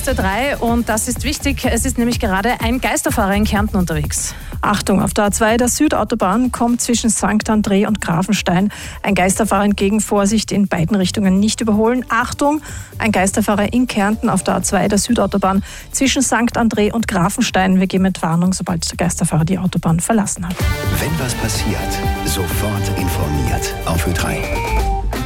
ist Ö3 und das ist wichtig. Es ist nämlich gerade ein Geisterfahrer in Kärnten unterwegs. Achtung, auf der A2 der Südautobahn kommt zwischen St. André und Grafenstein ein Geisterfahrer entgegen. Vorsicht, in beiden Richtungen nicht überholen. Achtung, ein Geisterfahrer in Kärnten auf der A2 der Südautobahn zwischen St. André und Grafenstein. Wir geben mit Warnung, sobald der Geisterfahrer die Autobahn verlassen hat. Wenn was passiert, sofort informiert auf Ö3.